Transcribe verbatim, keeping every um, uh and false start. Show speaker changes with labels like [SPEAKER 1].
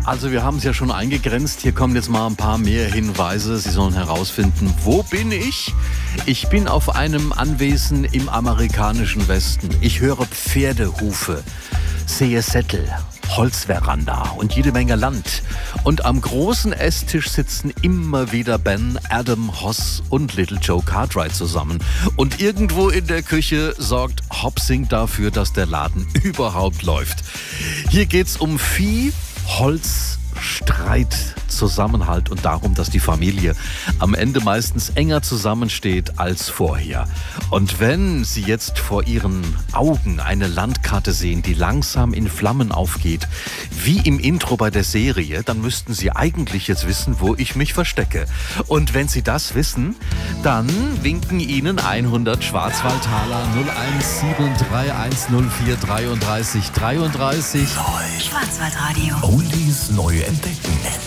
[SPEAKER 1] Also wir haben es ja schon eingegrenzt. Hier kommen jetzt mal ein paar mehr Hinweise. Sie sollen herausfinden, wo bin ich? Ich bin auf einem Anwesen im amerikanischen Westen. Ich höre Pferdehufe, sehe Sättel, Holzveranda und jede Menge Land. Und am großen Esstisch sitzen immer wieder Ben, Adam, Hoss und Little Joe Cartwright zusammen. Und irgendwo in der Küche sorgt Hopsing dafür, dass der Laden überhaupt läuft. Hier geht's um Vieh, Holz, Streit, Zusammenhalt und darum, dass die Familie am Ende meistens enger zusammensteht als vorher. Und wenn Sie jetzt vor Ihren Augen eine Landkarte sehen, die langsam in Flammen aufgeht, wie im Intro bei der Serie, dann müssten Sie eigentlich jetzt wissen, wo ich mich verstecke. Und wenn Sie das wissen, dann winken Ihnen hundert Schwarzwaldtaler null eins sieben drei eins null vier drei drei drei drei.
[SPEAKER 2] Schwarzwaldradio.
[SPEAKER 3] Oldies neu entdecken.